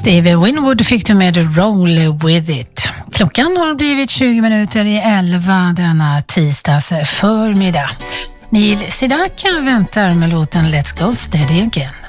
Stevie Winwood fick du med Roll With It. Klockan har blivit 20 minuter i 11 denna tisdags förmiddag. Neil Sedaka väntar med låten Let's Go Steady Again.